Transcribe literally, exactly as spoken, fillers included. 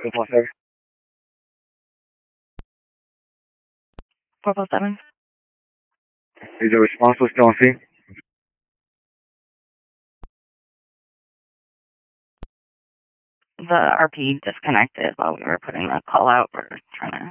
Four four seven. four four seven. Is the response still on scene? The R P disconnected while we were putting the call out. We're trying to